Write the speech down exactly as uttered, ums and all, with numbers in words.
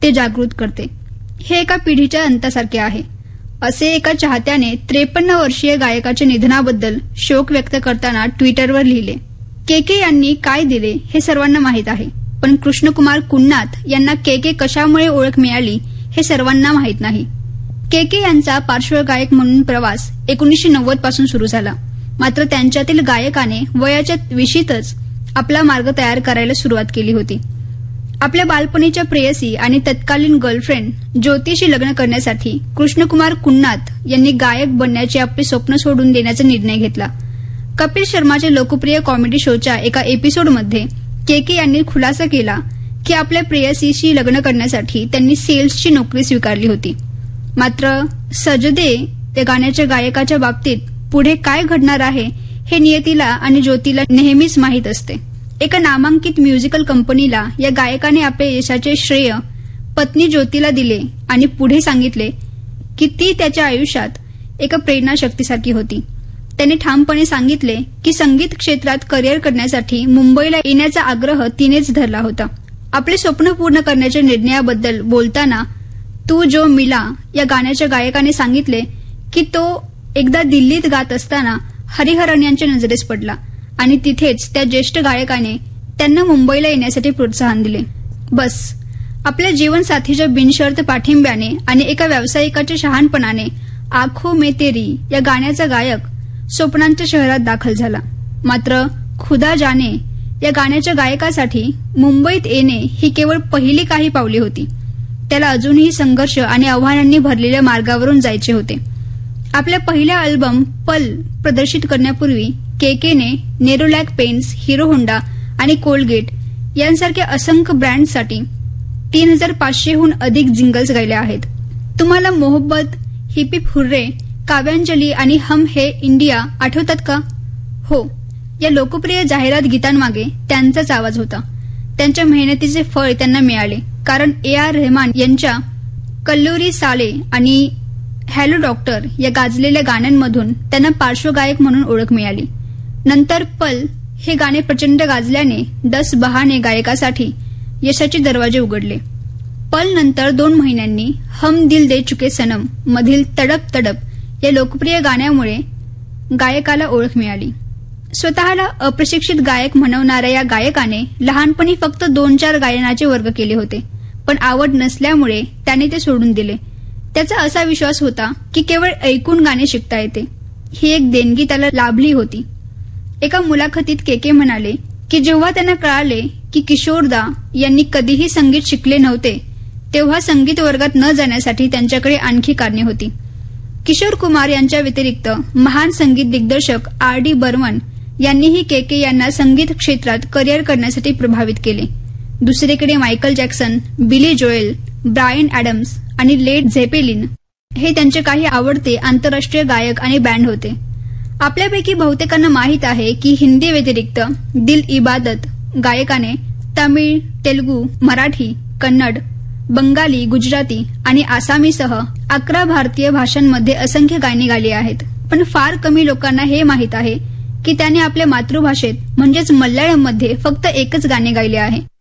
ते जागृत करते. हे एका पिढीच्या अंतासारखे आहे, असे एका चाहत्याने त्रेपन्न वर्षीय गायकाच्या निधनाबद्दल शोक व्यक्त करताना ट्विटरवर लिहिले. के के यांनी काय दिले हे सर्वांना माहीत आहे, पण कृष्णकुमार कुन्नाथ यांना के के कशामुळे ओळख मिळाली हे सर्वांना माहीत नाही. के के यांचा पार्श्वगायक म्हणून प्रवास एकोणीसशे नव्वद पासून सुरू झाला. मात्र त्यांच्यातील गायकाने वयाच्या विशीतच आपला मार्ग तयार करायला सुरुवात केली होती. आपल्या बालपणीच्या प्रेयसी आणि तत्कालीन गर्लफ्रेंड ज्योतीशी लग्न करण्यासाठी कृष्णकुमार कुन्नाथ यांनी गायक बनण्याचे आपले स्वप्न सोडून देण्याचा निर्णय घेतला. कपिल शर्माच्या लोकप्रिय कॉमेडी शोच्या एका एपिसोडमध्ये के के यांनी खुलासा केला की आपल्या प्रेयसीशी लग्न करण्यासाठी त्यांनी सेल्सची नोकरी स्वीकारली होती. मात्र सजदे या गाण्याच्या गायकाच्या बाबतीत पुढे काय घडणार आहे हे नियतीला आणि ज्योतीला नेहमीच माहीत असते. एका नामांकित म्युझिकल कंपनीला या गायकाने आपल्या यशाचे श्रेय पत्नी ज्योतीला दिले आणि पुढे सांगितले की ती त्याच्या आयुष्यात एका प्रेरणाशक्तीसारखी होती. त्याने ठामपणे सांगितले की संगीत क्षेत्रात करिअर करण्यासाठी मुंबईला येण्याचा आग्रह तिनेच धरला होता. आपले स्वप्न पूर्ण करण्याच्या निर्णयाबद्दल बोलताना तू जो मिला या गाण्याच्या गायकाने सांगितले की तो एकदा दिल्लीत गात असताना हरिहरन यांच्या नजरेस पडला आणि तिथेच त्या ज्येष्ठ गायकाने त्यांना मुंबईला येण्यासाठी प्रोत्साहन दिले. बस आपल्या जीवनसाथीच्या बिनशर्त पाठिंब्याने आणि एका व्यावसायिकाच्या शहाणपणाने आखो में तेरी या गाण्याचा गायक स्वप्नांच्या शहरात दाखल झाला. मात्र खुदा जाने या गाण्याच्या गायकासाठी मुंबईत येणे ही केवळ पहिली काही पावले होती. त्याला अजूनही संघर्ष आणि आव्हानांनी भरलेल्या मार्गावरून जायचे होते. आपल्या पहिल्या अल्बम पल प्रदर्शित करण्यापूर्वी के केने नेरोलॅक पेन्स, हिरो होंडा आणि कोलगेट यांसारख्या असंख्य ब्रँडसाठी तीन हजार पाचशेहून अधिक जिंगल्स गायले आहेत. तुम्हाला मोहब्बत, हिप हिप हुर्रे, काव्यांजली आणि हम हे इंडिया आठवतात का? हो, या लोकप्रिय जाहिरात गीतांमागे त्यांचाच आवाज होता. त्यांच्या मेहनतीचे फळ त्यांना मिळाले, कारण ए आर रहमान यांच्या कल्लोरी साले आणि हॅलो डॉक्टर या गाजलेल्या गाण्यांमधून त्यांना पार्श्वगायक म्हणून ओळख मिळाली. नंतर पल हे गाणे प्रचंड गाजल्याने दस बहाने गायकासाठी यशाचे दरवाजे उघडले. पल नंतर दोन महिन्यांनी हम दिल दे चुके सनम मधील तडप तडप या लोकप्रिय गाण्यामुळे गायकाला ओळख मिळाली. स्वतःला अप्रशिक्षित गायक म्हणवणाऱ्या या गायकाने लहानपणी फक्त दोन चार गायनाचे वर्ग केले होते, पण आवड नसल्यामुळे त्याने ते सोडून दिले. त्याचा असा विश्वास होता की केवळ ऐकून गाणे शिकता येते. ही एक देणगी त्याला लाभली होती. एका मुलाखतीत के के म्हणाले की जेव्हा त्यांना कळाले की किशोरदा यांनी कधीही संगीत शिकले नव्हते, तेव्हा संगीत वर्गात न जाण्यासाठी त्यांच्याकडे आणखी कारणे होती. किशोर कुमार यांच्या व्यतिरिक्त महान संगीत दिग्दर्शक आर डी बर्मन यांनीही के के यांना संगीत क्षेत्रात करिअर करण्यासाठी प्रभावित केले. दुसरीकडे मायकल जॅक्सन, बिली जोएल, ब्रायन ॲडम्स आणि लेड झेपेलिन हे त्यांचे काही आवडते आंतरराष्ट्रीय गायक आणि बँड होते. आपल्यापैकी बहुतेकांना माहीत आहे की हिंदी व्यतिरिक्त दिल इबादत गायकाने तमिळ, तेलुगू, मराठी, कन्नड, बंगाली, गुजराती आणि आसामीसह अकरा भारतीय भाषांमध्ये असंख्य गाणी गायली आहेत. पण फार कमी लोकांना हे माहीत आहे की त्याने आपल्या मातृभाषेत म्हणजेच मल्याळममध्ये फक्त एकच गाणे गायले आहे.